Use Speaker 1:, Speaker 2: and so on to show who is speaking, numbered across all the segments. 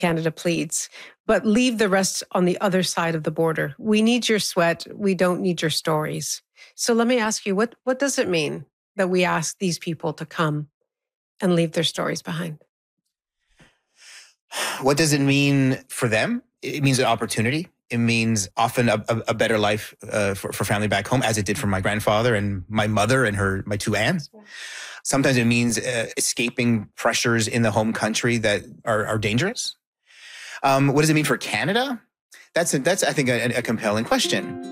Speaker 1: Canada pleads, but leave the rest on the other side of the border. We need your sweat. We don't need your stories. So let me ask you, what does it mean that we ask these people to come and leave their stories behind?
Speaker 2: What does it mean for them? It means an opportunity. It means often a better life for family back home, as it did for my grandfather and my mother and my two aunts. Sometimes it means escaping pressures in the home country that are dangerous. What does it mean for Canada? That's I think, a compelling question.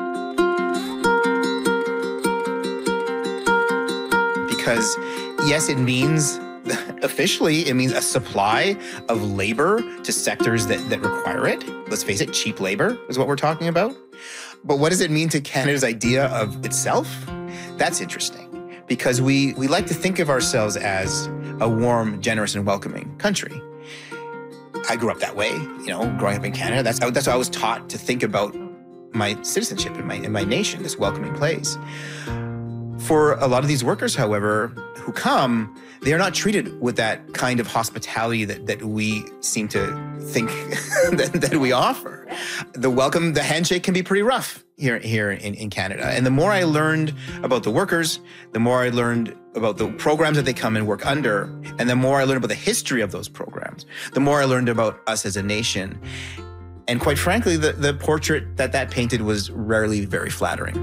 Speaker 2: Because yes, it means, officially, it means a supply of labor to sectors that require it. Let's face it, cheap labor is what we're talking about. But what does it mean to Canada's idea of itself? That's interesting, because we like to think of ourselves as a warm, generous, and welcoming country. I grew up that way, growing up in Canada. That's how I was taught to think about my citizenship in my nation, this welcoming place. For a lot of these workers, however, who come, they are not treated with that kind of hospitality that we seem to think that we offer. The handshake can be pretty rough here in Canada. And the more I learned about the workers, the more I learned about the programs that they come and work under, and the more I learned about the history of those programs, the more I learned about us as a nation. And quite frankly, the portrait that painted was rarely very flattering.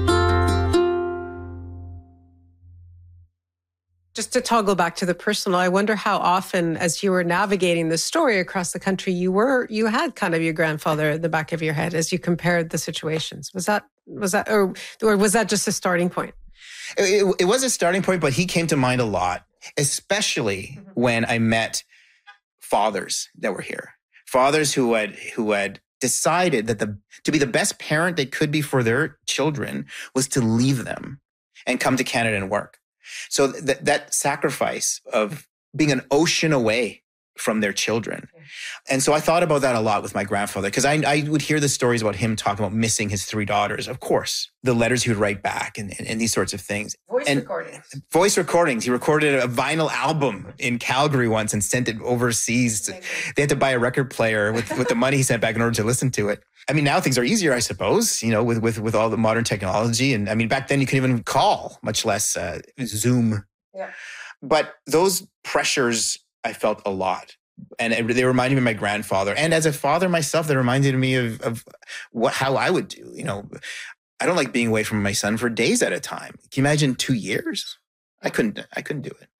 Speaker 1: Just to toggle back to the personal, I wonder how often, as you were navigating the story across the country, you had kind of your grandfather in the back of your head as you compared the situations. Was that, or was that just a starting point?
Speaker 2: It was a starting point, but he came to mind a lot, especially when I met fathers that were here. Fathers who had decided that to be the best parent they could be for their children was to leave them and come to Canada and work. So that sacrifice of being an ocean away from their children. And so I thought about that a lot with my grandfather, because I would hear the stories about him talking about missing his 3 daughters, of course, the letters he would write back and these sorts of things. Voice recordings. He recorded a vinyl album in Calgary once and sent it overseas. They had to buy a record player with the money he sent back in order to listen to it. I mean, now things are easier, I suppose, with all the modern technology. And I mean, back then you couldn't even call, much less Zoom. Yeah. But those pressures I felt a lot. And they reminded me of my grandfather. And as a father myself, they reminded me of how I would do. I don't like being away from my son for days at a time. Can you imagine 2 years? I couldn't do it.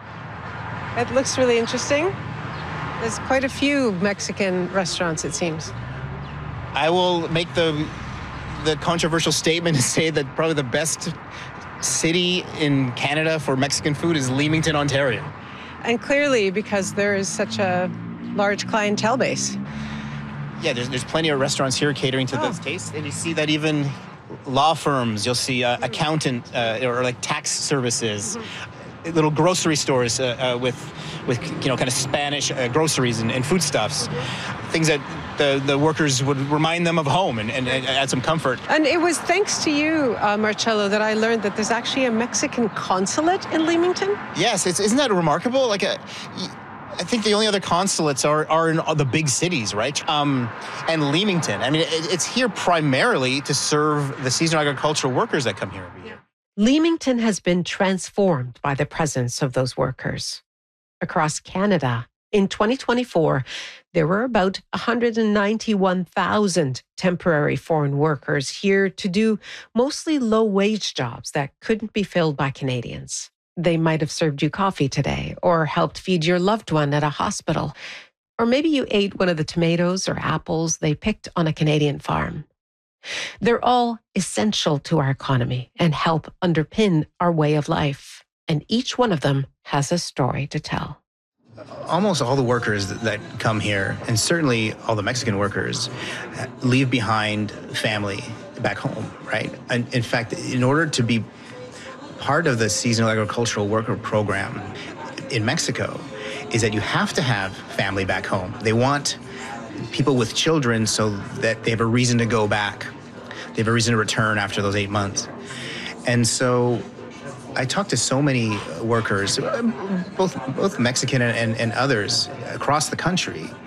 Speaker 1: It looks really interesting. There's quite a few Mexican restaurants, it seems.
Speaker 2: I will make the controversial statement and say that probably the best city in Canada for Mexican food is Leamington, Ontario.
Speaker 1: And clearly, because there is such a large clientele base.
Speaker 2: Yeah, there's plenty of restaurants here catering to those tastes. And you see that even law firms, you'll see accountant or like tax services, little grocery stores with kind of Spanish groceries and foodstuffs, things that the workers would remind them of home and add some comfort.
Speaker 1: And it was thanks to you, Marcelo, that I learned that there's actually a Mexican consulate in Leamington.
Speaker 2: Yes, isn't that remarkable? I think the only other consulates are in the big cities, right? And Leamington. I mean, it's here primarily to serve the seasonal agricultural workers that come here every year.
Speaker 3: Leamington has been transformed by the presence of those workers. Across Canada, in 2024, there were about 191,000 temporary foreign workers here to do mostly low-wage jobs that couldn't be filled by Canadians. They might have served you coffee today or helped feed your loved one at a hospital. Or maybe you ate one of the tomatoes or apples they picked on a Canadian farm. They're all essential to our economy and help underpin our way of life. And each one of them has a story to tell.
Speaker 2: Almost all the workers that come here, and certainly all the Mexican workers, leave behind family back home, right? And in fact, in order to be part of the seasonal agricultural worker program in Mexico, is that you have to have family back home. They want people with children so that they have a reason to go back. They have a reason to return after those 8 months. And so I talked to so many workers, both Mexican and others across the country,